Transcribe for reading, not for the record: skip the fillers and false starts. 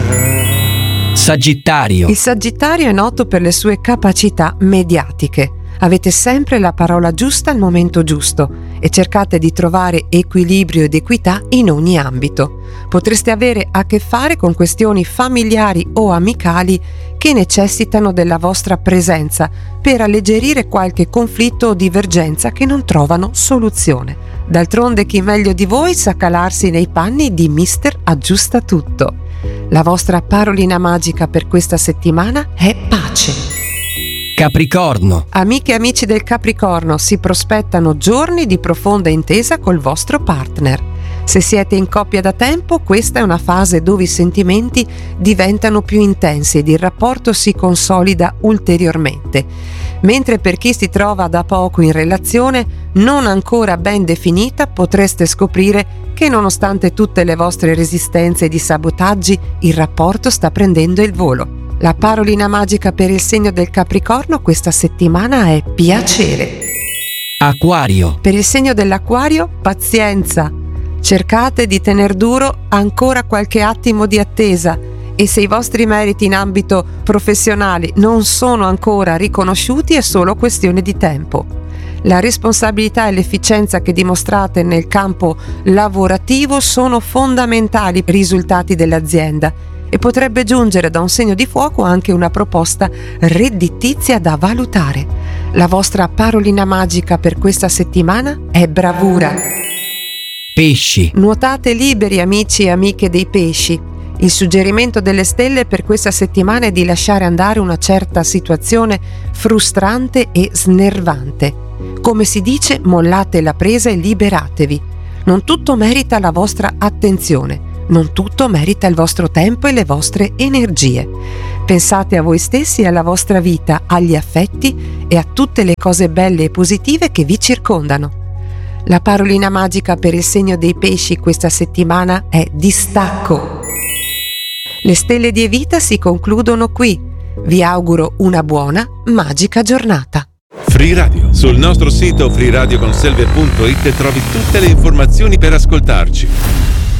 Sagittario. Il Sagittario è noto per le sue capacità mediatiche. Avete sempre la parola giusta al momento giusto e cercate di trovare equilibrio ed equità in ogni ambito. Potreste avere a che fare con questioni familiari o amicali che necessitano della vostra presenza per alleggerire qualche conflitto o divergenza che non trovano soluzione. D'altronde chi meglio di voi sa calarsi nei panni di Mister Aggiusta Tutto. La vostra parolina magica per questa settimana è pace. Capricorno. Amiche e amici del Capricorno, si prospettano giorni di profonda intesa col vostro partner. Se siete in coppia da tempo, questa è una fase dove i sentimenti diventano più intensi ed il rapporto si consolida ulteriormente. Mentre per chi si trova da poco in relazione, non ancora ben definita, potreste scoprire che nonostante tutte le vostre resistenze e di sabotaggi, il rapporto sta prendendo il volo. La parolina magica per il segno del Capricorno questa settimana è piacere. Acquario. Per il segno dell'Acquario, pazienza. Cercate di tener duro ancora qualche attimo di attesa e se i vostri meriti in ambito professionale non sono ancora riconosciuti è solo questione di tempo. La responsabilità e l'efficienza che dimostrate nel campo lavorativo sono fondamentali per i risultati dell'azienda e potrebbe giungere da un segno di fuoco anche una proposta redditizia da valutare. La vostra parolina magica per questa settimana è bravura. Pesci. Nuotate liberi, amici e amiche dei pesci. Il suggerimento delle stelle per questa settimana è di lasciare andare una certa situazione frustrante e snervante. Come si dice, mollate la presa e liberatevi. Non tutto merita la vostra attenzione, non tutto merita il vostro tempo e le vostre energie. Pensate a voi stessi e alla vostra vita, agli affetti e a tutte le cose belle e positive che vi circondano. La parolina magica per il segno dei pesci questa settimana è distacco. Le stelle di Evita si concludono qui. Vi auguro una buona, magica giornata. Free Radio. Sul nostro sito freeradioconselve.it trovi tutte le informazioni per ascoltarci.